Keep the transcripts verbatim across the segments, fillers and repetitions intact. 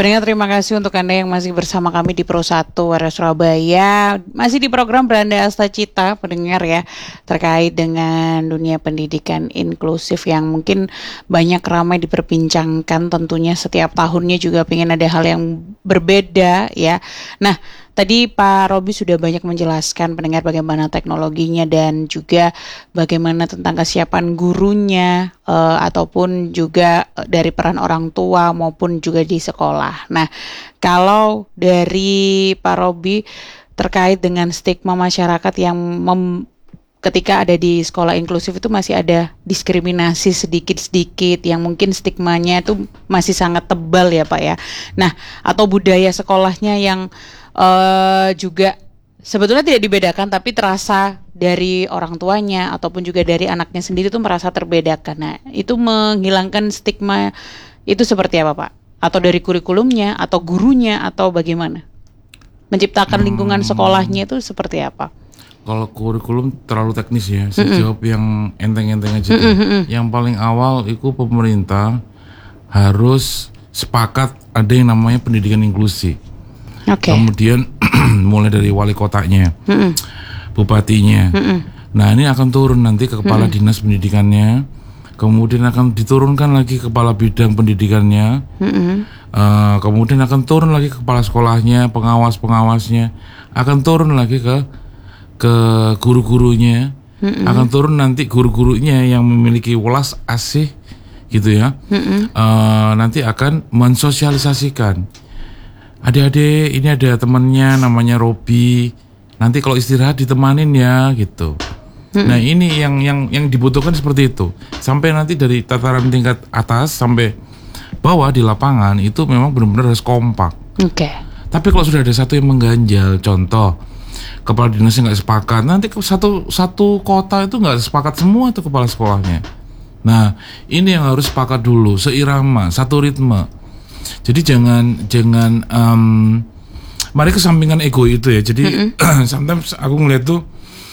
Pendengar, terima kasih untuk Anda yang masih bersama kami di Pro satu W R Surabaya. Masih di program Beranda Asta Cita, pendengar ya, terkait dengan dunia pendidikan inklusif yang mungkin banyak ramai diperbincangkan. Tentunya setiap tahunnya juga pengen ada hal yang berbeda ya. Nah, tadi Pak Robi sudah banyak menjelaskan pendengar bagaimana teknologinya dan juga bagaimana tentang kesiapan gurunya uh, ataupun juga dari peran orang tua maupun juga di sekolah. Nah, kalau dari Pak Robi terkait dengan stigma masyarakat yang mem- ketika ada di sekolah inklusif itu masih ada diskriminasi sedikit-sedikit yang mungkin stigmanya itu masih sangat tebal ya Pak ya. Nah, atau budaya sekolahnya yang uh, juga sebetulnya tidak dibedakan tapi terasa dari orang tuanya ataupun juga dari anaknya sendiri tuh merasa terbedakan. Nah, itu menghilangkan stigma itu seperti apa Pak? Atau dari kurikulumnya atau gurunya atau bagaimana? Menciptakan lingkungan Hmm. sekolahnya itu seperti apa? Kalau kurikulum terlalu teknis ya, saya Mm-mm. jawab yang enteng-enteng aja. Mm-mm, tuh. mm-mm. Yang paling awal itu pemerintah harus sepakat ada yang namanya pendidikan inklusi. Oke. Kemudian mulai dari wali kotanya, Mm-mm. bupatinya. Mm-mm. Nah ini akan turun nanti ke kepala Mm-mm. dinas pendidikannya. Kemudian akan diturunkan lagi ke kepala bidang pendidikannya. Mm-mm. Uh, kemudian akan turun lagi ke kepala sekolahnya, pengawas-pengawasnya. Akan turun lagi ke ke guru-gurunya, Mm-mm. akan turun nanti guru-gurunya yang memiliki welas asih gitu ya. Uh, nanti akan mensosialisasikan, adik-adik ini ada temannya namanya Robi, nanti kalau istirahat ditemanin ya gitu. Mm-mm. Nah ini yang yang yang dibutuhkan seperti itu, sampai nanti dari tataran tingkat atas sampai bawah di lapangan itu memang benar-benar harus kompak. Oke. Okay. Tapi kalau sudah ada satu yang mengganjal, contoh kepala dinasnya nggak sepakat, nanti satu satu kota itu nggak sepakat semua tuh kepala sekolahnya. Nah ini yang harus sepakat dulu, seirama, satu ritme. Jadi jangan jangan um, mari kesampingan ego itu ya. Jadi sometimes aku ngeliat tuh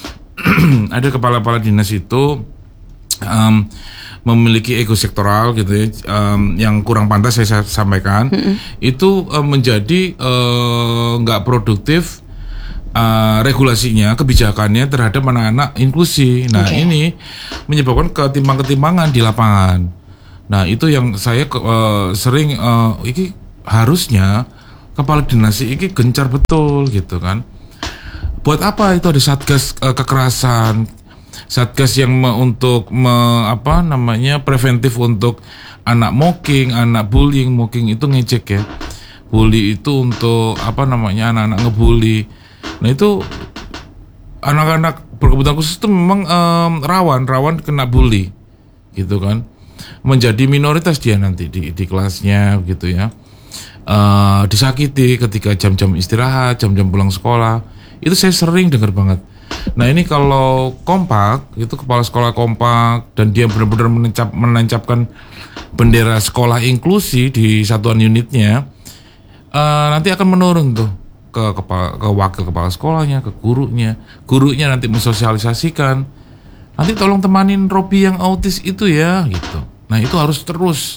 ada kepala-kepala dinas itu um, memiliki ego sektoral gitu ya, um, yang kurang pantas saya sampaikan. Mm-hmm. Itu um, menjadi nggak uh, produktif. Uh, regulasinya, kebijakannya terhadap anak-anak inklusi. Nah okay. Ini menyebabkan ketimbang-ketimbangan di lapangan. Nah itu yang saya uh, sering uh, ini harusnya kepala dinas ini gencar betul gitu kan. Buat apa itu ada satgas uh, kekerasan, satgas yang me, untuk me, apa namanya preventif untuk anak mocking, anak bullying. Mocking itu ngejek ya, bully itu untuk apa namanya anak-anak ngebully. Nah itu anak-anak berkebutuhan khusus itu memang um, rawan rawan kena bully gitu kan, menjadi minoritas dia nanti di, di kelasnya gitu ya, uh, disakiti ketika jam-jam istirahat, jam-jam pulang sekolah. Itu saya sering dengar banget. Nah ini kalau kompak itu kepala sekolah kompak dan dia benar-benar menancap, menancapkan bendera sekolah inklusi di satuan unitnya, uh, nanti akan menurun tuh ke kepala, ke wakil kepala sekolahnya, ke gurunya, gurunya nanti mensosialisasikan, nanti tolong temanin Robi yang autis itu ya, gitu. Nah itu harus terus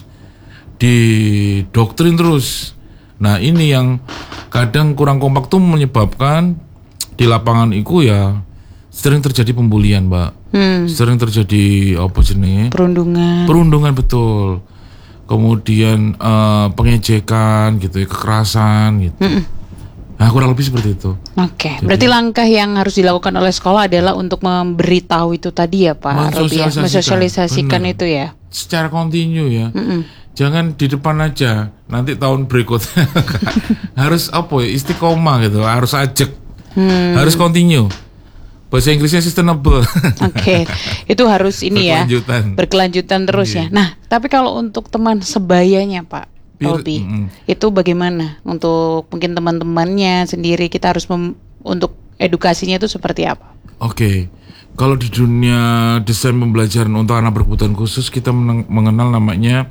didoktrin terus. Nah ini yang kadang kurang kompak tuh menyebabkan di lapangan itu ya sering terjadi pembulian, Mbak. Hmm. Sering terjadi apa jenis? Perundungan. Perundungan betul. Kemudian uh, pengejekan gitu, ya, kekerasan gitu. Hmm. Nah kurang lebih seperti itu. Oke, okay. Berarti langkah yang harus dilakukan oleh sekolah adalah untuk memberitahu itu tadi ya Pak Robi ya, mensosialisasikan itu ya. Secara kontinu ya. Mm-mm. Jangan di depan aja, nanti tahun berikutnya harus apa ya, istiqomah gitu, harus ajak, hmm. harus kontinu. Bahasa Inggrisnya sustainable. Oke, okay. Itu harus ini berkelanjutan. ya, berkelanjutan terus yeah. ya. Nah, tapi kalau untuk teman sebayanya Pak Robi, mm-hmm. itu bagaimana untuk mungkin teman-temannya sendiri, kita harus mem- untuk edukasinya itu seperti apa? Oke, okay. Kalau di dunia desain pembelajaran untuk anak berkebutuhan khusus kita meneng- mengenal namanya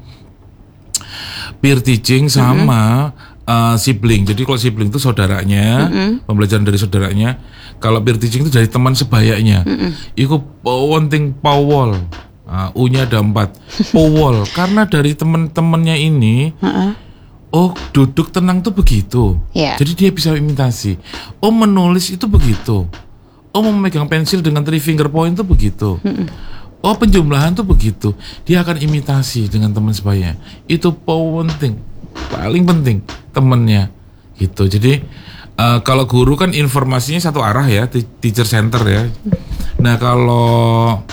peer teaching sama mm-hmm. uh, sibling. Jadi kalau sibling itu saudaranya, mm-hmm. pembelajaran dari saudaranya. Kalau peer teaching itu dari teman sebayanya. Mm-hmm. Itu penting pawol. Uh, U-nya ada empat, powol, karena dari teman-temannya ini uh-uh. Oh, duduk tenang tuh begitu. Ya. Jadi dia bisa imitasi. Oh, menulis itu begitu. Oh, memegang pensil dengan three finger point tuh begitu. Mm-mm. Oh, penjumlahan tuh begitu. Dia akan imitasi dengan teman sebayanya. Itu penting, paling penting temennya gitu. Jadi uh, kalau guru kan informasinya satu arah ya, teacher center ya. Nah kalau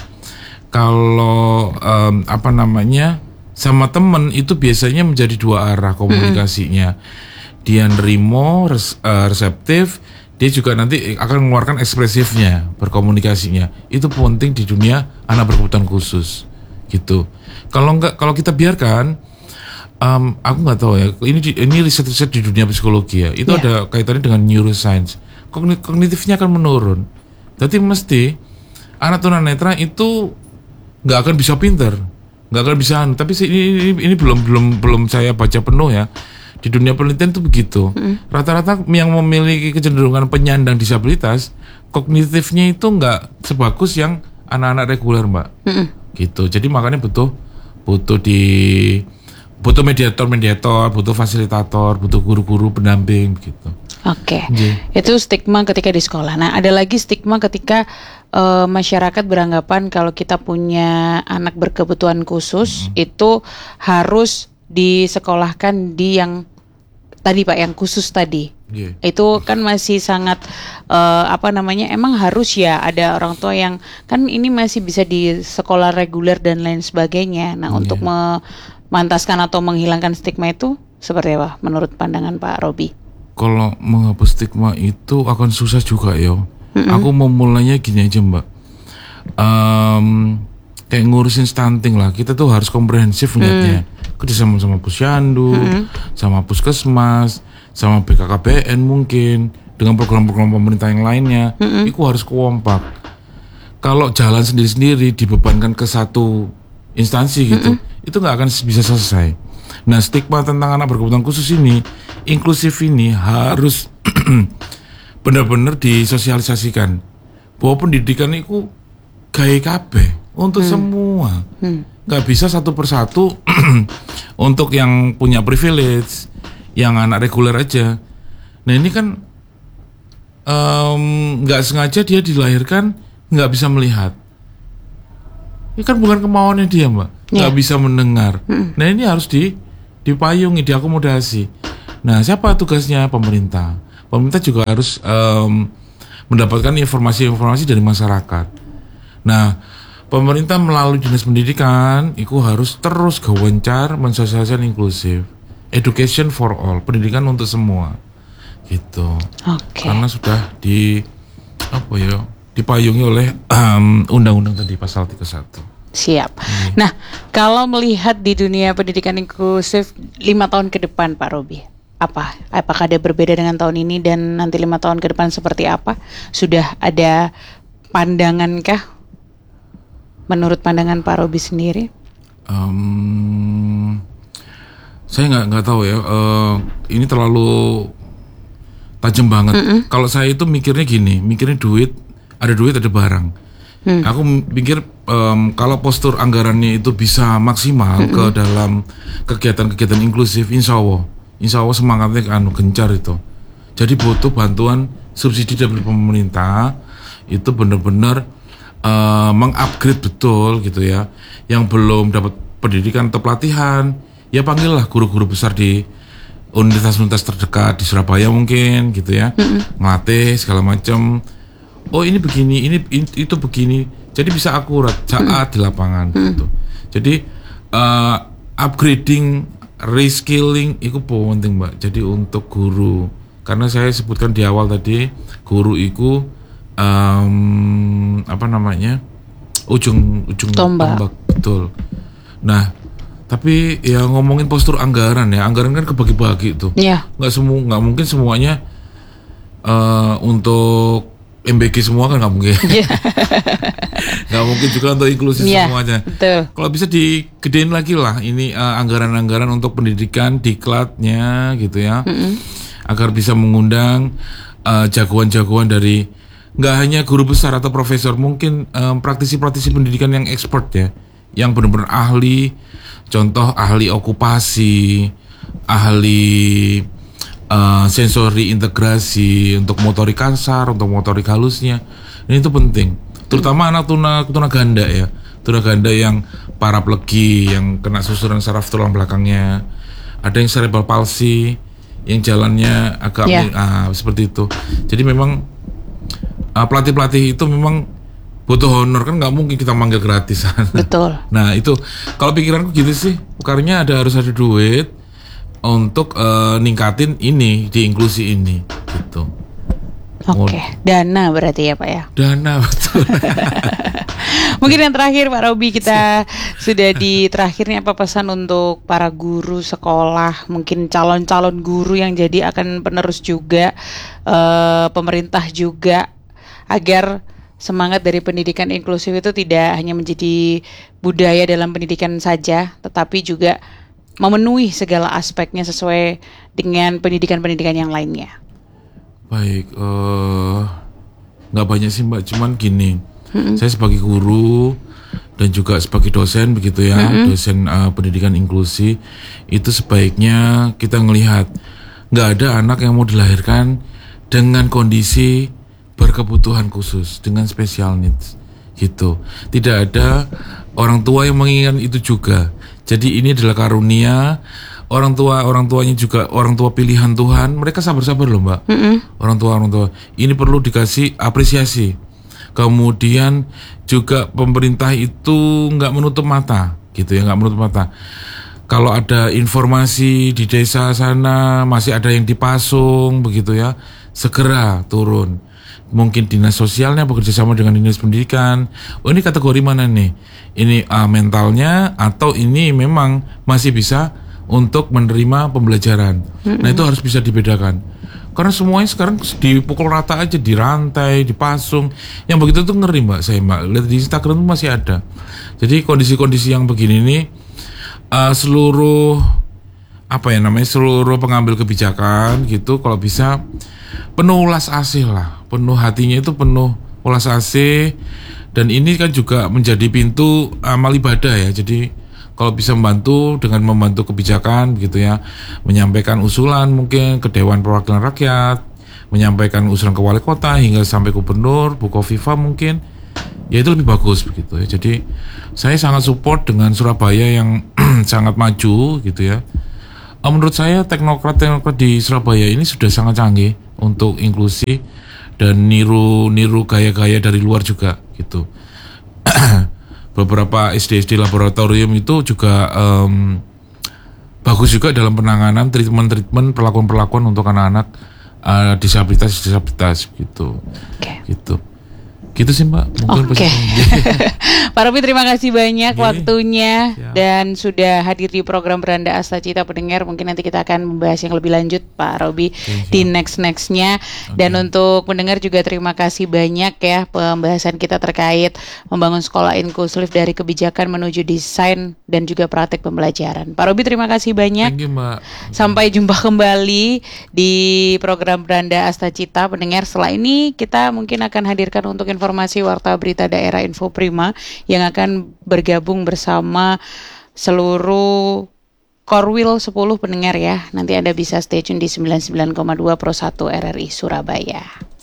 kalau um, apa namanya sama temen itu biasanya menjadi dua arah komunikasinya. Mm-hmm. Dia nerimo, res, uh, reseptif, dia juga nanti akan mengeluarkan ekspresifnya, berkomunikasinya. Itu penting di dunia anak berkebutuhan khusus, gitu. Kalau enggak, kalau kita biarkan, um, aku nggak tahu ya. Ini ini riset-riset di dunia psikologi ya. Itu yeah. ada kaitannya dengan neuroscience. Kognitifnya akan menurun. Jadi mesti anak tunanetra itu nggak akan bisa pinter. Nggak akan bisa, tapi ini, ini ini belum belum belum saya baca penuh ya. Di dunia penelitian itu begitu. Mm. Rata-rata yang memiliki kecenderungan penyandang disabilitas, kognitifnya itu nggak sebagus yang anak-anak reguler, Mbak. Mm. Gitu. Jadi makanya butuh butuh di butuh mediator-mediator, butuh fasilitator, butuh guru-guru pendamping gitu. Oke, okay. Itu stigma ketika di sekolah. Nah, ada lagi stigma ketika uh, masyarakat beranggapan kalau kita punya anak berkebutuhan khusus hmm. itu harus disekolahkan di yang tadi Pak, yang khusus tadi. Yeah. Itu kan masih sangat uh, apa namanya? Emang harus ya ada orang tua yang kan ini masih bisa di sekolah reguler dan lain sebagainya. Nah, yeah. untuk memantaskan atau menghilangkan stigma itu seperti apa menurut pandangan Pak Robi? Kalau menghapus stigma itu akan susah juga yo. Mm-hmm. Aku mau mulainya gini aja Mbak. Um, kayak ngurusin stunting lah. Kita tuh harus komprehensif lihatnya. Mm. Kerja sama sama Pusyandu, mm-hmm. sama Puskesmas, sama B K K B N mungkin, dengan program-program pemerintah yang lainnya. Mm-hmm. Itu harus kompak. Kalau jalan sendiri-sendiri dibebankan ke satu instansi gitu, mm-hmm. itu nggak akan bisa selesai. Nah, stigma tentang anak berkebutuhan khusus ini, inklusif ini harus benar-benar disosialisasikan bahwa pendidikan itu gaya kabeh untuk hmm. semua, hmm. nggak bisa satu persatu untuk yang punya privilege, yang anak reguler aja. Nah ini kan nggak um, sengaja dia dilahirkan nggak bisa melihat. Ini kan bukan kemauannya dia Mbak, nggak yeah. bisa mendengar. Hmm. Nah ini harus di dipayungi, diakomodasi. Nah, siapa tugasnya? Pemerintah. Pemerintah juga harus um, mendapatkan informasi-informasi dari masyarakat. Nah, pemerintah melalui dinas pendidikan itu harus terus gencar mensosialisasikan inklusif, education for all, pendidikan untuk semua, gitu. Oke. Okay. Karena sudah di apa ya, dipayungi oleh um, undang-undang tadi pasal tiga puluh satu. Siap. Hmm. Nah, kalau melihat di dunia pendidikan inklusif lima tahun ke depan, Pak Robi, apa? Apakah ada berbeda dengan tahun ini dan nanti lima tahun ke depan seperti apa? Sudah ada pandangankah? Menurut pandangan Pak Robi sendiri? Um, saya nggak nggak tahu ya. Uh, ini terlalu tajam banget. Mm-mm. Kalau saya itu mikirnya gini, mikirnya duit, ada duit ada barang. Hmm. Aku pikir um, kalau postur anggarannya itu bisa maksimal hmm. ke dalam kegiatan-kegiatan inklusif, insya Allah, insya Allah semangatnya anu gencar itu. Jadi butuh bantuan subsidi dari pemerintah itu benar-benar uh, mengupgrade betul gitu ya. Yang belum dapat pendidikan atau pelatihan, ya panggillah guru-guru besar di universitas-universitas terdekat di Surabaya mungkin gitu ya, hmm. ngelatih segala macam. Oh ini begini, ini itu begini, jadi bisa akurat saat hmm. di lapangan hmm. gitu. Jadi uh, upgrading, reskilling itu penting Mbak. Jadi untuk guru, karena saya sebutkan di awal tadi, guru itu um, apa namanya ujung ujung tombak. tombak betul. Nah tapi ya ngomongin postur anggaran ya, anggaran kan kebagi-bagi tuh. Yeah. Nggak semua, nggak mungkin semuanya uh, untuk M B G semua kan nggak mungkin, nggak mungkin juga untuk inklusi yeah, semuanya. Betul. Kalau bisa digedein lagi lah ini uh, anggaran-anggaran untuk pendidikan diklatnya gitu ya, mm-hmm. agar bisa mengundang uh, jagoan-jagoan dari nggak hanya guru besar atau profesor, mungkin um, praktisi-praktisi pendidikan yang expert ya, yang benar-benar ahli, contoh ahli okupasi, ahli uh, sensori integrasi untuk motorik kasar, untuk motorik halusnya. Ini itu penting, terutama anak tuna tuna ganda ya, tuna ganda yang paraplegi, yang kena susuran saraf tulang belakangnya, ada yang cerebral palsy, yang jalannya agak Yeah. ah, seperti itu. Jadi memang uh, pelatih-pelatih itu memang butuh honor, kan nggak mungkin kita manggil gratisan. Betul. Nah itu kalau pikiranku gitu sih, karena ada harus ada duit untuk uh, ningkatin ini di inklusi ini gitu. Oke, dana berarti ya Pak ya. Dana betul. Mungkin yang terakhir Pak Robi, kita sudah di terakhirnya apa pesan untuk para guru sekolah, mungkin calon-calon guru yang jadi akan penerus juga, eh, pemerintah juga, agar semangat dari pendidikan inklusif itu tidak hanya menjadi budaya dalam pendidikan saja, tetapi juga memenuhi segala aspeknya sesuai dengan pendidikan-pendidikan yang lainnya. Baik, eh, nggak banyak sih Mbak, cuman gini, mm-hmm. saya sebagai guru dan juga sebagai dosen begitu ya, mm-hmm. dosen uh, pendidikan inklusi, itu sebaiknya kita ngelihat nggak ada anak yang mau dilahirkan dengan kondisi berkebutuhan khusus, dengan special needs gitu. Tidak ada orang tua yang menginginkan itu juga. Jadi ini adalah karunia. Orang tua orang tuanya juga orang tua pilihan Tuhan. Mereka sabar-sabar loh Mbak. Mm-hmm. Orang tua orang tua ini perlu dikasih apresiasi. Kemudian juga pemerintah itu nggak menutup mata, gitu ya, nggak menutup mata. Kalau ada informasi di desa sana masih ada yang dipasung begitu ya, segera turun. Mungkin dinas sosialnya bekerja sama dengan dinas pendidikan. Oh ini kategori mana nih? Ini uh, mentalnya atau ini memang masih bisa untuk menerima pembelajaran. Mm-hmm. Nah itu harus bisa dibedakan. Karena semuanya sekarang dipukul rata aja, dirantai, dipasung. Yang begitu tuh ngeri Mbak, saya Mbak. Lihat di Instagram tuh masih ada. Jadi kondisi-kondisi yang begini nih, uh, seluruh apa ya namanya, seluruh pengambil kebijakan gitu, kalau bisa penuh ulas asih lah, penuh hatinya itu penuh ulas asih. Dan ini kan juga menjadi pintu amal ibadah ya. Jadi kalau bisa membantu dengan membantu kebijakan gitu ya, menyampaikan usulan mungkin ke Dewan Perwakilan Rakyat, menyampaikan usulan ke wali kota hingga sampai gubernur, Bukoviva mungkin, ya itu lebih bagus begitu ya. Jadi saya sangat support dengan Surabaya yang sangat maju gitu ya. Menurut saya teknokrat-teknokrat di Surabaya ini sudah sangat canggih untuk inklusi dan niru-niru gaya-gaya dari luar juga gitu. Beberapa S D S D laboratorium itu juga um, bagus juga dalam penanganan treatment-treatment perlakuan-perlakuan untuk anak-anak uh, disabilitas-disabilitas gitu. Okay. Gitu. Gitu sih Mbak. Oke. Okay. Pak Robi, terima kasih banyak okay. waktunya. Siap. Dan sudah hadir di program Beranda Asta Cita pendengar. Mungkin nanti kita akan membahas yang lebih lanjut Pak Robi okay, di next-nextnya. Okay. Dan untuk pendengar juga terima kasih banyak ya, pembahasan kita terkait membangun sekolah inklusif dari kebijakan menuju desain dan juga praktek pembelajaran. Pak Robi, terima kasih banyak. Thank you, Mbak. Sampai jumpa kembali di program Beranda Asta Cita pendengar. Setelah ini kita mungkin akan hadirkan untuk informasi Informasi Warta Berita Daerah Info Prima yang akan bergabung bersama seluruh Korwil sepuluh pendengar ya. Nanti Anda bisa stay tune di sembilan puluh sembilan koma dua Pro satu R R I Surabaya.